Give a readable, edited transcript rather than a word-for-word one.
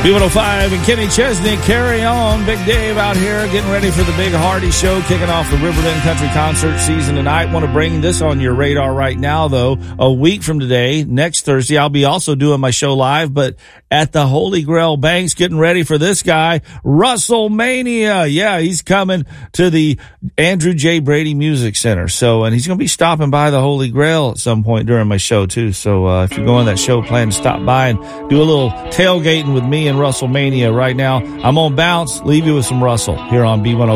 B105 and Kenny Chesney carry on. Big Dave out here getting ready for the Big Hardy Show, kicking off the Riverbend Country Concert season tonight. Want to bring this on your radar right now, though. A week from today, next Thursday, I'll be also doing my show live, but at the Holy Grail Banks, getting ready for this guy, WrestleMania. Yeah, he's coming to the Andrew J. Brady Music Center. So, and he's going to be stopping by the Holy Grail at some point during my show, too. So, if you're going to that show, plan to stop by and do a little tailgating with me and WrestleMania right now. I'm on bounce. Leave you with some Russell here on B105.